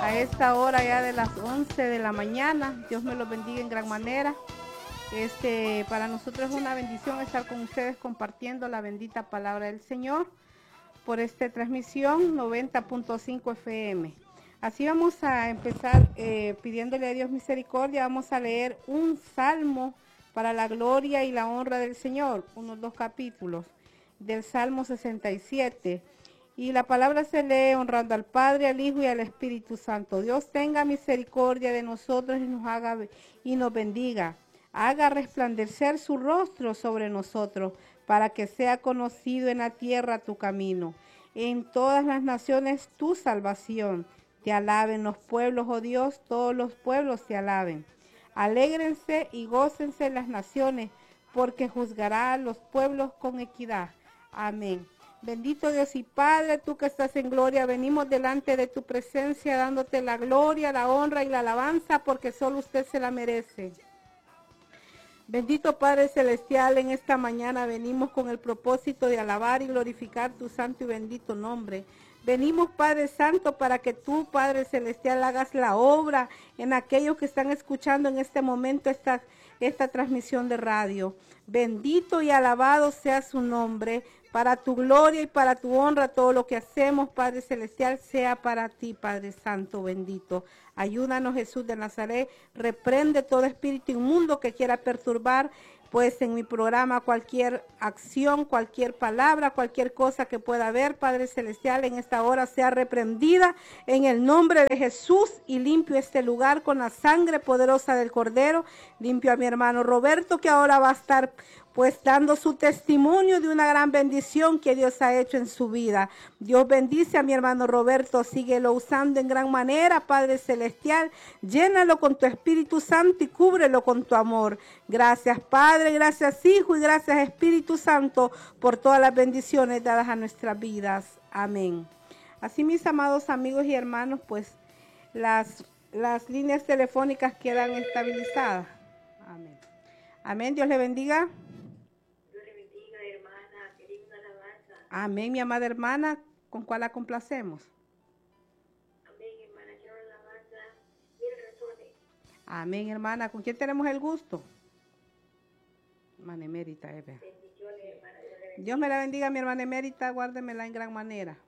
a esta hora ya de las 11 de la mañana. Dios me los bendiga en gran manera. Para nosotros es una bendición estar con ustedes compartiendo la bendita palabra del Señor por esta transmisión 90.5 FM. Así vamos a empezar pidiéndole a Dios misericordia. Vamos a leer un salmo para la gloria y la honra del Señor, unos 2 capítulos del Salmo 67. Y la palabra se lee honrando al Padre, al Hijo y al Espíritu Santo. Dios tenga misericordia de nosotros y nos bendiga. Haga resplandecer su rostro sobre nosotros, para que sea conocido en la tierra tu camino. En todas las naciones tu salvación. Te alaben los pueblos, oh Dios, todos los pueblos te alaben. Alégrense y gócense las naciones, porque juzgará a los pueblos con equidad. Amén. Bendito Dios y Padre, tú que estás en gloria, venimos delante de tu presencia dándote la gloria, la honra y la alabanza, porque solo usted se la merece. Bendito Padre Celestial, en esta mañana venimos con el propósito de alabar y glorificar tu santo y bendito nombre. Venimos, Padre Santo, para que tú, Padre Celestial, hagas la obra en aquellos que están escuchando en este momento esta transmisión de radio. Bendito y alabado sea su nombre. Para tu gloria y para tu honra, todo lo que hacemos, Padre Celestial, sea para ti, Padre Santo bendito. Ayúdanos, Jesús de Nazaret. Reprende todo espíritu inmundo que quiera perturbar, pues en mi programa cualquier acción, cualquier palabra, cualquier cosa que pueda haber, Padre Celestial, en esta hora sea reprendida en el nombre de Jesús, y limpio este lugar con la sangre poderosa del Cordero. Limpio a mi hermano Roberto, que ahora va a estar pues dando su testimonio de una gran bendición que Dios ha hecho en su vida. Dios bendice a mi hermano Roberto, síguelo usando en gran manera, Padre Celestial. Llénalo con tu Espíritu Santo y cúbrelo con tu amor. Gracias, Padre, gracias, Hijo, y gracias, Espíritu Santo, por todas las bendiciones dadas a nuestras vidas. Amén. Así, mis amados amigos y hermanos, pues las líneas telefónicas quedan estabilizadas. Amén. Amén, Dios le bendiga. Amén, mi amada hermana, ¿con cuál la complacemos? Amén, hermana, quiero alabanza, mil razones. Amén, hermana, ¿con quién tenemos el gusto? Hermana emérita, Bendiciones, hermana. Dios me la bendiga, mi hermana emérita, guárdemela en gran manera.